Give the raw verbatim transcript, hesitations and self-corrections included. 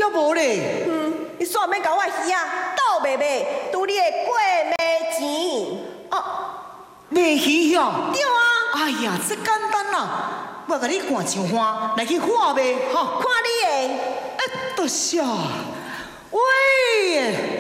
了无咧？ 嗯，你煞免甲我鱼啊斗卖卖，拄你的过卖钱。 啊，卖鱼哦？ 对啊。 哎呀，这简单啦，我甲你看上花，来去画卖，吼。 看你的。 哎，多少？喂！